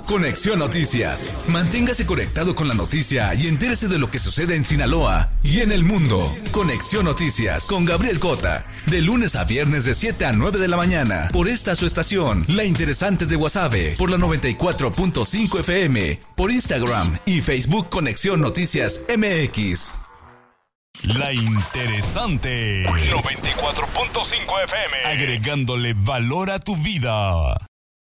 Conexión Noticias. Manténgase conectado con la noticia y entérese de lo que sucede en Sinaloa y en el mundo. Conexión Noticias con Gabriel Cota. De lunes a viernes de 7 a 9 de la mañana. Por esta su estación, La Interesante de Guasave. Por la 94.5 FM. Por Instagram y Facebook Conexión Noticias MX. La Interesante. 94.5 FM. Agregándole valor a tu vida.